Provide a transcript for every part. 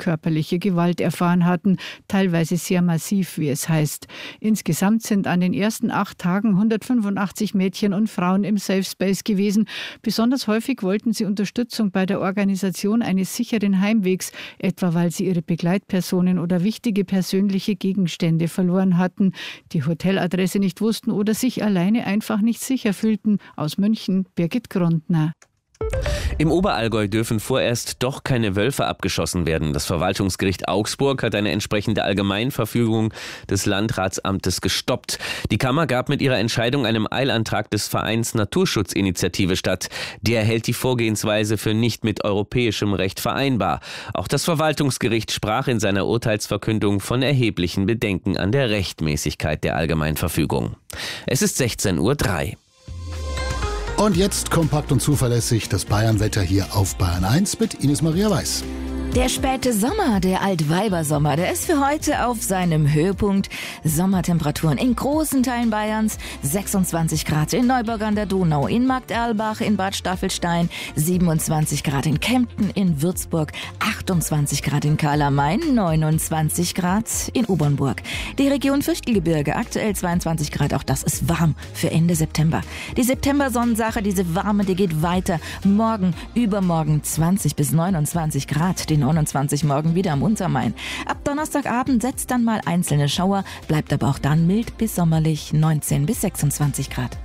körperliche Gewalt erfahren hatten, teilweise sehr massiv, wie es heißt. Insgesamt sind an den ersten 8 Tagen 185 Mädchen und Frauen im Safe Space gewesen. Besonders häufig wollten sie Unterstützung bei der Organisation eines sicheren Heimwegs, etwa weil sie ihre Begleitpersonen oder wichtige persönliche Gegenstände verloren hatten, die Hoteladresse nicht wussten oder sich alleine einfach nicht sicher fühlten. Aus München, Birgit Grundner. Im Oberallgäu dürfen vorerst doch keine Wölfe abgeschossen werden. Das Verwaltungsgericht Augsburg hat eine entsprechende Allgemeinverfügung des Landratsamtes gestoppt. Die Kammer gab mit ihrer Entscheidung einem Eilantrag des Vereins Naturschutzinitiative statt. Der hält die Vorgehensweise für nicht mit europäischem Recht vereinbar. Auch das Verwaltungsgericht sprach in seiner Urteilsverkündung von erheblichen Bedenken an der Rechtmäßigkeit der Allgemeinverfügung. Es ist 16:03 Uhr. Und jetzt kompakt und zuverlässig das Bayernwetter hier auf Bayern 1 mit Ines Maria Weiß. Der späte Sommer, der Altweibersommer, der ist für heute auf seinem Höhepunkt. Sommertemperaturen in großen Teilen Bayerns, 26 Grad in Neuburg an der Donau, in Markterlbach, in Bad Staffelstein, 27 Grad in Kempten, in Würzburg, 28 Grad in Karl am Main, 29 Grad in Obernburg. Die Region Fichtelgebirge, aktuell 22 Grad, auch das ist warm für Ende September. Die September-Sonnensache, diese Warme, die geht weiter. Morgen, übermorgen 20 bis 29 Grad, die 29 morgen wieder am Untermain. Ab Donnerstagabend setzt dann mal einzelne Schauer, bleibt aber auch dann mild bis sommerlich, 19 bis 26 Grad.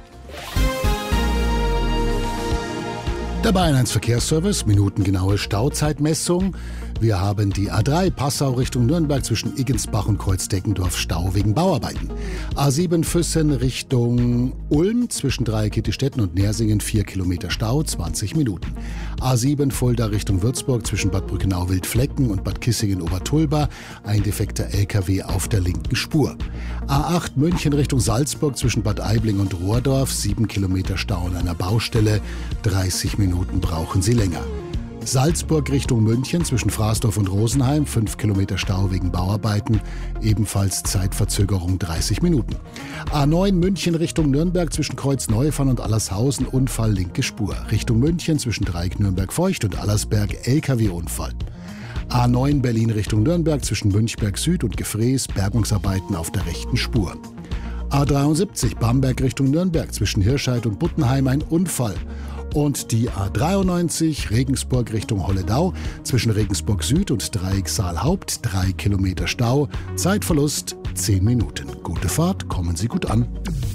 Der Bayern 1 Verkehrsservice, minutengenaue Stauzeitmessung. Wir haben die A3 Passau Richtung Nürnberg zwischen Iggensbach und Kreuzdeckendorf Stau wegen Bauarbeiten. A7 Füssen Richtung Ulm zwischen Dreieckittistetten und Nersingen 4 Kilometer Stau, 20 Minuten. A7 Fulda Richtung Würzburg zwischen Bad Brückenau-Wildflecken und Bad Kissingen-Obertulba ein defekter LKW auf der linken Spur. A8 München Richtung Salzburg zwischen Bad Aibling und Rohrdorf 7 Kilometer Stau an einer Baustelle, 30 Minuten brauchen Sie länger. Salzburg Richtung München zwischen Fraßdorf und Rosenheim, 5 Kilometer Stau wegen Bauarbeiten, ebenfalls Zeitverzögerung 30 Minuten. A9 München Richtung Nürnberg zwischen Kreuzneufahren und Allershausen, Unfall linke Spur. Richtung München zwischen Dreieck Nürnberg-Feucht und Allersberg, LKW-Unfall. A9 Berlin Richtung Nürnberg zwischen Münchberg Süd und Gefrees, Bergungsarbeiten auf der rechten Spur. A73 Bamberg Richtung Nürnberg zwischen Hirscheid und Buttenheim ein Unfall. Und die A93 Regensburg Richtung Holledau zwischen Regensburg Süd und Dreieck Saalhaupt 3 Kilometer Stau, Zeitverlust 10 Minuten. Gute Fahrt, kommen Sie gut an.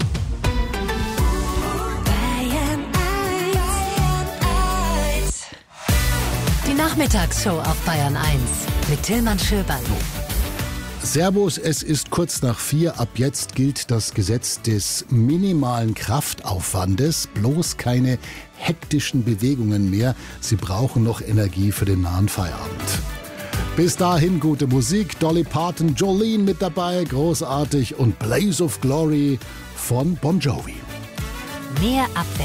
Die Nachmittagsshow auf Bayern 1 mit Tillmann Schöberl. Servus, es ist kurz nach 4. Ab jetzt gilt das Gesetz des minimalen Kraftaufwandes. Bloß keine hektischen Bewegungen mehr. Sie brauchen noch Energie für den nahen Feierabend. Bis dahin gute Musik. Dolly Parton, Jolene mit dabei, großartig. Und Blaze of Glory von Bon Jovi. Mehr Abwechslung.